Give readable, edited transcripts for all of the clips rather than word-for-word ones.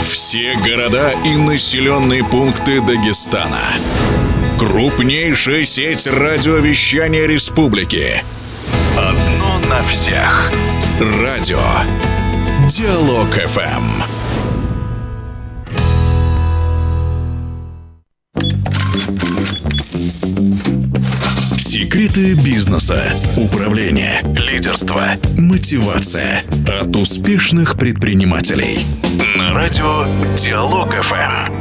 Все города и населенные пункты Дагестана. Крупнейшая сеть радиовещания республики. Одно на всех. Радио Диалог ФМ. Секреты бизнеса, управления, лидерства, мотивация от успешных предпринимателей. На радио Диалог ФМ.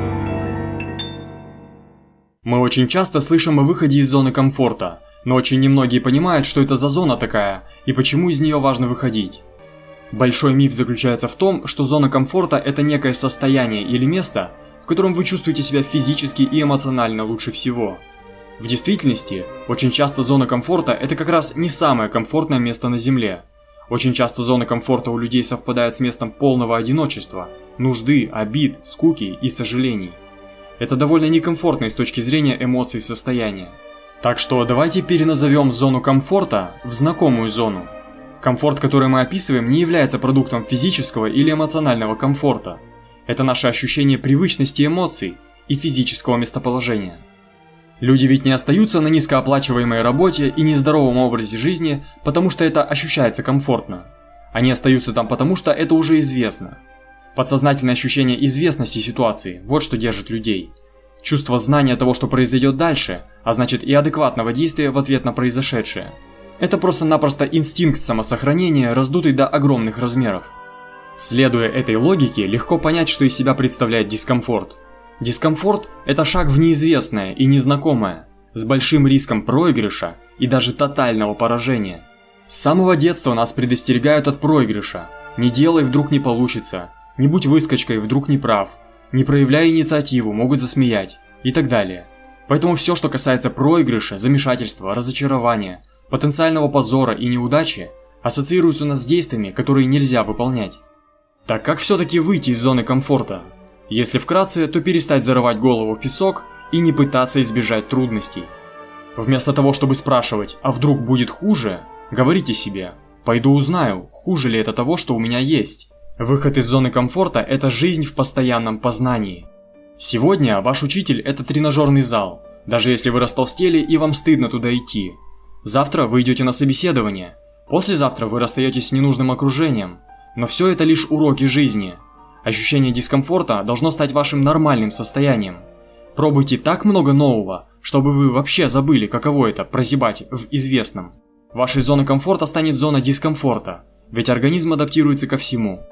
Мы очень часто слышим о выходе из зоны комфорта, но очень немногие понимают, что это за зона такая и почему из нее важно выходить. Большой миф заключается в том, что зона комфорта – это некое состояние или место, в котором вы чувствуете себя физически и эмоционально лучше всего. В действительности, очень часто зона комфорта – это как раз не самое комфортное место на Земле. Очень часто зона комфорта у людей совпадает с местом полного одиночества, нужды, обид, скуки и сожалений. Это довольно некомфортное с точки зрения эмоций и состояния. Так что давайте переназовем зону комфорта в знакомую зону. Комфорт, который мы описываем, не является продуктом физического или эмоционального комфорта. Это наше ощущение привычности эмоций и физического местоположения. Люди ведь не остаются на низкооплачиваемой работе и нездоровом образе жизни, потому что это ощущается комфортно. Они остаются там потому, что это уже известно. Подсознательное ощущение известности ситуации – вот что держит людей. Чувство знания того, что произойдет дальше, а значит и адекватного действия в ответ на произошедшее. Это просто-напросто инстинкт самосохранения, раздутый до огромных размеров. Следуя этой логике, легко понять, что из себя представляет дискомфорт. Дискомфорт – это шаг в неизвестное и незнакомое, с большим риском проигрыша и даже тотального поражения. С самого детства нас предостерегают от проигрыша. Не делай, вдруг не получится. Не будь выскочкой, вдруг не прав. Не проявляй инициативу, могут засмеять. И так далее. Поэтому все, что касается проигрыша, замешательства, разочарования, потенциального позора и неудачи, ассоциируется у нас с действиями, которые нельзя выполнять. Так как все-таки выйти из зоны комфорта? Если вкратце, то перестать зарывать голову в песок и не пытаться избежать трудностей. Вместо того, чтобы спрашивать, а вдруг будет хуже, говорите себе, пойду узнаю, хуже ли это того, что у меня есть. Выход из зоны комфорта – это жизнь в постоянном познании. Сегодня ваш учитель – это тренажерный зал, даже если вы растолстели и вам стыдно туда идти. Завтра вы идете на собеседование, послезавтра вы расстаетесь с ненужным окружением, но все это лишь уроки жизни. Ощущение дискомфорта должно стать вашим нормальным состоянием. Пробуйте так много нового, чтобы вы вообще забыли, каково это – прозябать в известном. Вашей зоной комфорта станет зона дискомфорта, ведь организм адаптируется ко всему.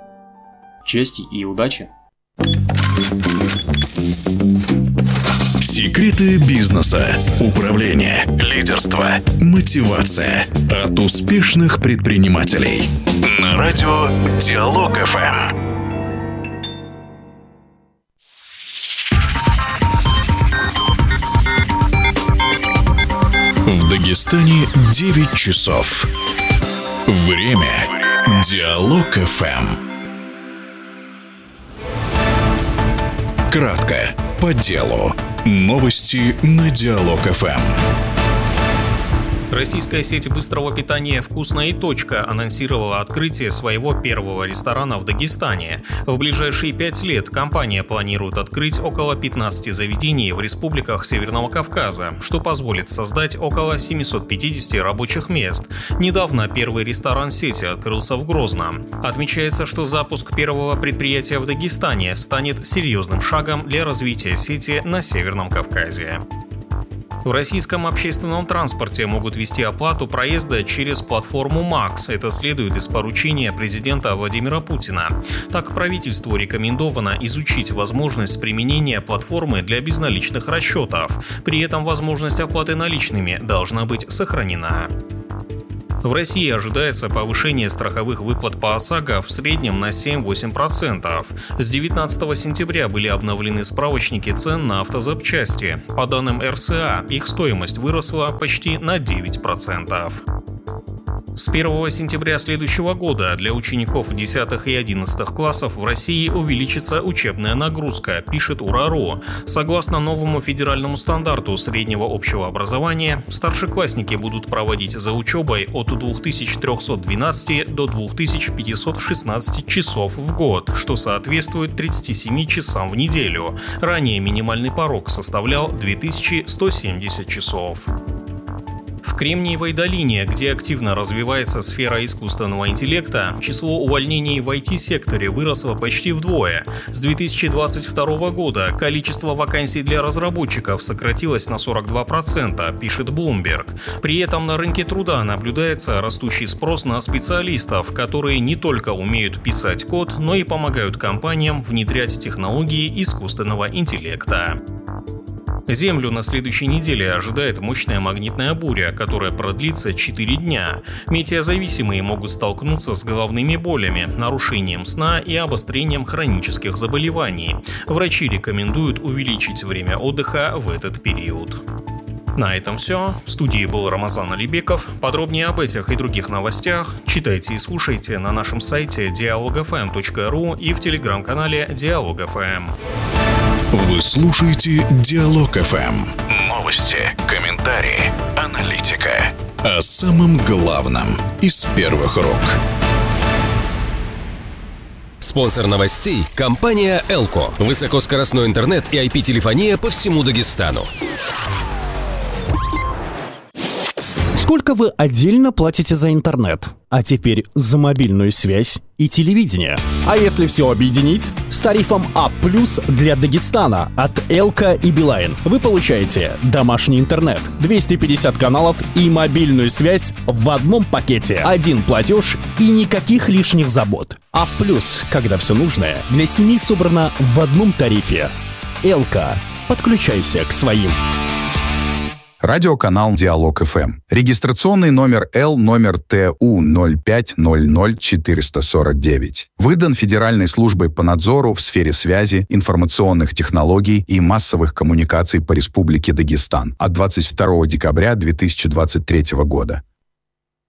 Чести и удачи! Секреты бизнеса, управления, лидерства, мотивация от успешных предпринимателей. На радио Диалог ФМ. В Дагестане 9 часов. Время Диалог ФМ. Кратко, по делу. Новости на Диалог ФМ. Российская сеть быстрого питания «Вкусная точка» анонсировала открытие своего первого ресторана в Дагестане. В ближайшие 5 лет компания планирует открыть около 15 заведений в республиках Северного Кавказа, что позволит создать около 750 рабочих мест. Недавно первый ресторан сети открылся в Грозном. Отмечается, что запуск первого предприятия в Дагестане станет серьезным шагом для развития сети на Северном Кавказе. В российском общественном транспорте могут вести оплату проезда через платформу МАКС. Это следует из поручения президента Владимира Путина. Так, правительству рекомендовано изучить возможность применения платформы для безналичных расчетов. При этом возможность оплаты наличными должна быть сохранена. В России ожидается повышение страховых выплат по ОСАГО в среднем на 7-8%. С 19 сентября были обновлены справочники цен на автозапчасти. По данным РСА, их стоимость выросла почти на 9%. С 1 сентября следующего года для учеников 10 и 11 классов в России увеличится учебная нагрузка, пишет УРА.ру. Согласно новому федеральному стандарту среднего общего образования, старшеклассники будут проводить за учебой от 2312 до 2516 часов в год, что соответствует 37 часам в неделю. Ранее минимальный порог составлял 2170 часов. В Кремниевой долине, где активно развивается сфера искусственного интеллекта, число увольнений в IT-секторе выросло почти вдвое. С 2022 года количество вакансий для разработчиков сократилось на 42%, пишет Bloomberg. При этом на рынке труда наблюдается растущий спрос на специалистов, которые не только умеют писать код, но и помогают компаниям внедрять технологии искусственного интеллекта. Землю на следующей неделе ожидает мощная магнитная буря, которая продлится 4 дня. Метеозависимые могут столкнуться с головными болями, нарушением сна и обострением хронических заболеваний. Врачи рекомендуют увеличить время отдыха в этот период. На этом все. В студии был Рамазан Алибеков. Подробнее об этих и других новостях читайте и слушайте на нашем сайте dialogfm.ru и в телеграм-канале Dialog.fm. Вы слушаете Диалог ФМ. Новости, комментарии, аналитика. О самом главном из первых рук. Спонсор новостей – компания «Элко». Высокоскоростной интернет и IP-телефония по всему Дагестану. Сколько вы отдельно платите за интернет? А теперь за мобильную связь и телевидение. А если все объединить? С тарифом А+ для Дагестана от Элко и Билайн вы получаете домашний интернет, 250 каналов и мобильную связь в одном пакете. Один платеж и никаких лишних забот. А+, когда все нужное для семьи собрано в одном тарифе. Элко. Подключайся к своим. Радиоканал Диалог ФМ. Регистрационный номер Л номер ТУ 0500449. Выдан Федеральной службой по надзору в сфере связи, информационных технологий и массовых коммуникаций по Республике Дагестан от 22 декабря 2023 года.